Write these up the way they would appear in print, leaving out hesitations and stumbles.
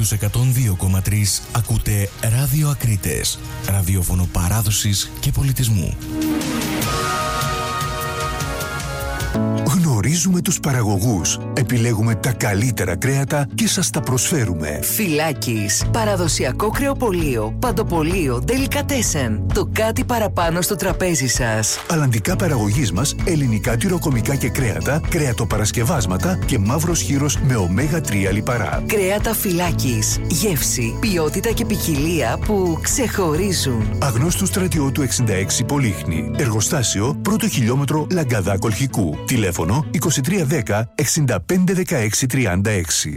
Στους 102,3 ακούτε Ράδιο Ακρίτες, ραδιόφωνο παράδοσης και πολιτισμού. Γνωρίζουμε τους παραγωγούς, επιλέγουμε τα καλύτερα κρέατα και σας τα προσφέρουμε. Φυλάκης, παραδοσιακό κρεοπωλείο, παντοπωλείο, ντελικατέσεν. Το κάτι παραπάνω στο τραπέζι σας. Αλλαντικά παραγωγής μας, ελληνικά τυροκομικά και κρέατα, κρέατοπαρασκευάσματα και μαύρος χύρος με ω3 λιπαρά. Κρέατα Φυλάκης, γεύση, ποιότητα και ποικιλία που ξεχωρίζουν. Αγνώστου Στρατιώτου 66 Πολύχνη. Εργοστάσιο 1ο χιλιόμετρο Λαγκαδά Κολχικού. Τηλέφωνο 2310 6516 36.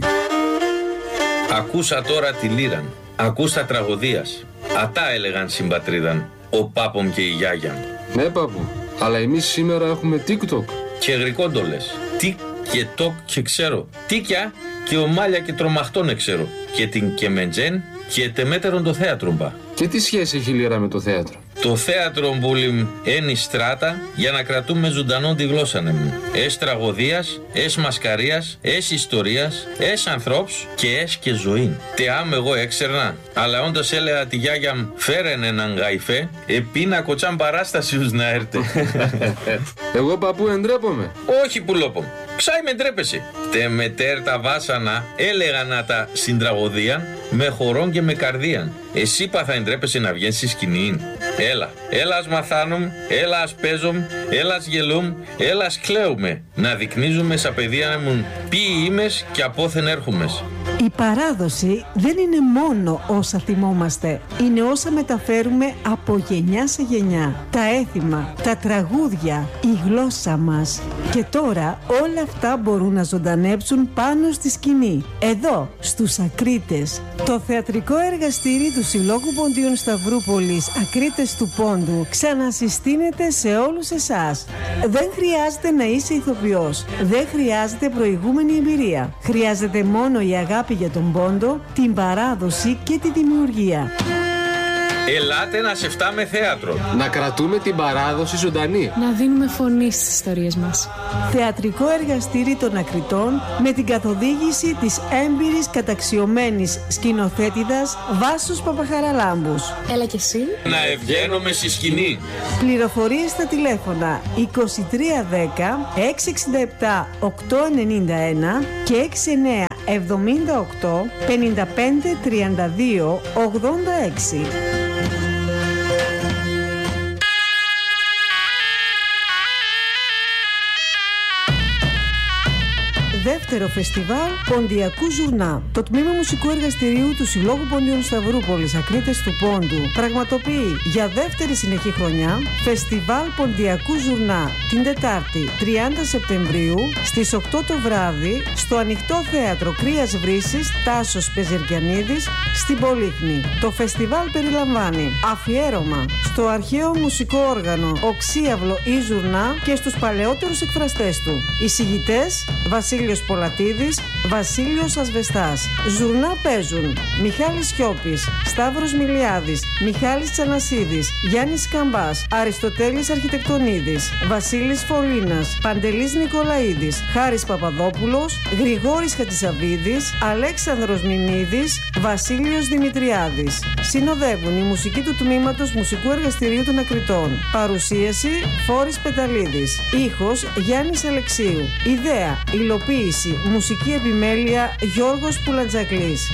Ακούσα τώρα τη λύραν, ακούστα τραγωδίας. Ατά έλεγαν συμπατρίδαν, ο πάπομ και η γιάγια. Ναι πάπου, αλλά εμείς σήμερα έχουμε TikTok. Και γρικών το λες. Τικ και τοκ και ξέρω. Τίκια και ομάλια και τρομαχτών ξέρω. Και την κεμεντζέν και τεμέτερον το θέατρο μπα. Και τι σχέση έχει η λύρα με το θέατρο? Το θέατρο μπουλιμ ένι στράτα για να κρατούμε ζωντανό τη γλώσσα μου. Ες τραγωδίας, ες μασκαρίας, ες ιστορίας, ες ανθρώπς και ες και ζωή. Τε άμ εγώ έξερνα, αλλά όντως έλεγα τη γιάγια μου φέρεν έναν γαϊφέ, επίνα κοτσάν παράστασιους να έρτε. Εγώ παππού εντρέπομαι. Όχι πουλόπομ. Ξάι με ντρέπεσαι. Τε μετέρ τα βάσανα έλεγα να τα συντραγωδίαν με χορόν και με καρδίαν. Εσύ πα θα εντρέπεσαι να βγαίνεις στη σκηνή. Έλα ας μαθάνουμ, έλα ας παίζομ, έλα ας γελούμ, έλα ας κλαίουμε. Να δεικνύζουμε σαν παιδεία να μουν ποιοιήμες και απόθεν έρχομες. Η παράδοση δεν είναι μόνο όσα θυμόμαστε, είναι όσα μεταφέρουμε από γενιά σε γενιά. Τα έθιμα, τα τραγούδια, η γλώσσα μας. Και τώρα όλα αυτά μπορούν να ζωντανέψουν πάνω στη σκηνή. Εδώ, στους Ακρίτες. Το θεατρικό εργαστήρι του Συλλόγου Ποντίων Σταυρούπολης Ακρίτες του Πόντου ξανασυστήνεται σε όλους εσάς. Δεν χρειάζεται να είσαι ηθοποιός, δεν χρειάζεται προηγούμενη εμπειρία. Χρειάζεται μόνο η αγάπη για τον πόντο, την παράδοση και τη δημιουργία. Ελάτε να σε φτάμε θέατρο. Να κρατούμε την παράδοση ζωντανή. Να δίνουμε φωνή στις ιστορίες μας. Θεατρικό εργαστήρι των Ακριτών με την καθοδήγηση της έμπειρης καταξιωμένης σκηνοθέτηδας Βάσος Παπαχαραλάμπους. Έλα κι εσύ. Να ευγαίνομαι στη σκηνή. Πληροφορίες στα τηλέφωνα 2310 667 891 και 69 78 55 32 86. Δεύτερο φεστιβάλ Ποντιακού Ζουρνά. Το τμήμα μουσικού εργαστηρίου του Συλλόγου Ποντίων Σταυρούπολης Ακρίτες του Πόντου πραγματοποιεί για δεύτερη συνεχή χρονιά φεστιβάλ Ποντιακού Ζουρνά την Τετάρτη 30 Σεπτεμβρίου στις 8 το βράδυ στο Ανοιχτό Θέατρο Κρίας Βρύσης Τάσος Πεζεργιανίδης στην Πολύχνη. Το φεστιβάλ περιλαμβάνει αφιέρωμα στο αρχαίο μουσικό όργανο οξύαυλο ή ζουρνά και στους παλαιότερους εκφραστές του. Εισηγητές Βασίλειος Πολατίδης, Βασίλειος Ασβεστάς. Ζουρνά παίζουν Μιχάλης Σιώπης, Σταύρος Μιλιάδης, Μιχάλης Τσανασίδης, Γιάννης Καμπάς, Αριστοτέλης Αρχιτεκτονίδης, Βασίλης Φωλίνας, Παντελής Νικολαίδης, Χάρης Παπαδόπουλος, Γρηγόρης Χατζησαβίδης, Αλέξανδρος Μιμίδης, Βασίλειος Δημητριάδης. Συνοδεύουν η μουσική του τμήματος Μουσικού Εργαστηρίου των Ακριτών. Παρουσίαση Φόρης Πεταλίδης. Ήχος Γιάννης Αλεξίου. Ιδέα, υλοποίηση, μουσική επιμέλεια Γιώργος Πουλατζακλής.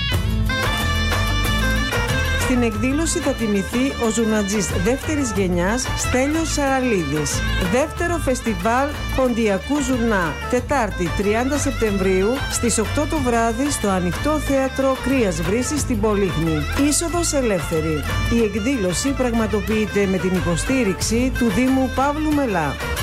Στην εκδήλωση θα τιμηθεί ο ζουρνατζής δεύτερης γενιάς Στέλιος Σαραλίδης. Δεύτερο φεστιβάλ Ποντιακού Ζουρνά, Τετάρτη 30 Σεπτεμβρίου στις 8 το βράδυ στο Ανοιχτό Θέατρο Κρίας Βρύσης στην Πολύχνη. Είσοδος ελεύθερη. Η εκδήλωση πραγματοποιείται με την υποστήριξη του Δήμου Παύλου Μελά.